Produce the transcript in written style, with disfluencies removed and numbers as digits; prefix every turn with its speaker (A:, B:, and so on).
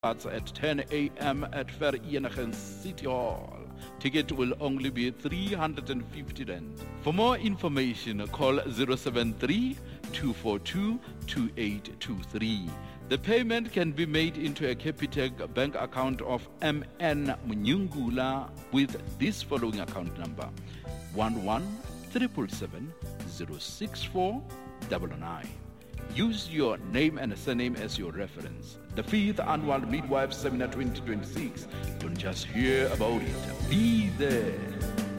A: starts at 10 a.m. at Vereeniging City Hall. Ticket will only be 350 rand. For more information, call 073 242 2823. The payment can be made into a Capitec bank account of MN Munyungula with this following account number: 11-777-06499. Use your name and surname as your reference. The 5th Annual Midwife Seminar 2026. Don't just hear about it. Be there.